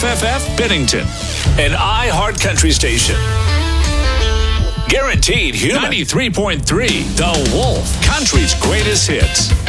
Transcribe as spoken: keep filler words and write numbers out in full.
F F F Bennington, an iHeart Country station. Guaranteed human. ninety-three point three, The Wolf, country's greatest hits.